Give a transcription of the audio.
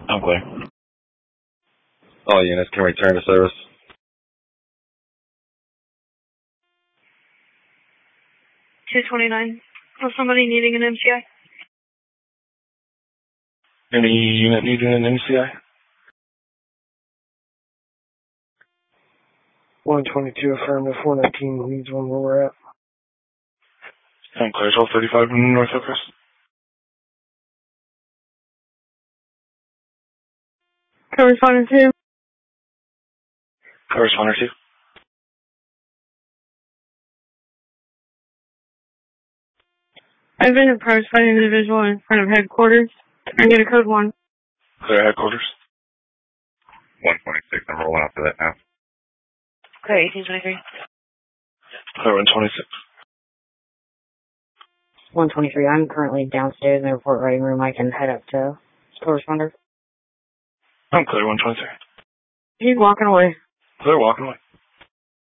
I'm clear. All units can return to service. 229. For somebody needing an MCI? Any unit needing an MCI? 122 affirmative, 419 needs one where we're at. I'm clear, 1235 in North Hillcrest. Correspondent 2. Correspondent 2. I've been approached by an individual in front of headquarters. I get a code 1. Clear headquarters. 126, I'm rolling off of that now. Clear 1823. Clear 126. 123, I'm currently downstairs in the report writing room. I can head up to corresponder. I'm clear 123. He's walking away. Clear walking away.